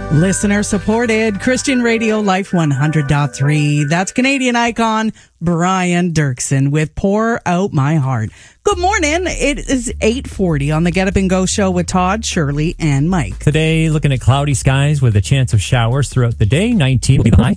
Listener supported Christian Radio Life 100.3. That's Canadian icon Brian Dirksen with Pour Out My Heart. Good morning. It is 8:40 on the Get Up and Go show with Todd, Shirley, and Mike. Today, looking at cloudy skies with a chance of showers throughout the day. 19 will be the high.